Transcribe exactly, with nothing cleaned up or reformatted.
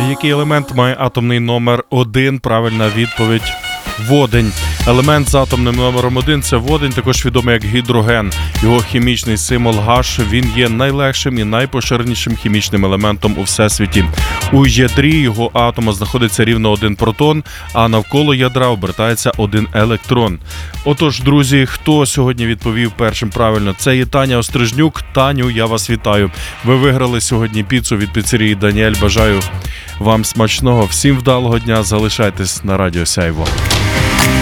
Який елемент має атомний номер один? Правильна відповідь – водень. Елемент з атомним номером один – це водень, також відомий як гідроген. Його хімічний символ Г, він є найлегшим і найпоширенішим хімічним елементом у всесвіті. У ядрі його атома знаходиться рівно один протон, а навколо ядра обертається один електрон. Отож, друзі, хто сьогодні відповів першим правильно? Це є Таня Острижнюк. Таню, я вас вітаю. Ви виграли сьогодні піцу від піцерії Даніель. Бажаю вам смачного. Всім вдалого дня. Залишайтесь на Радіо Сяйво.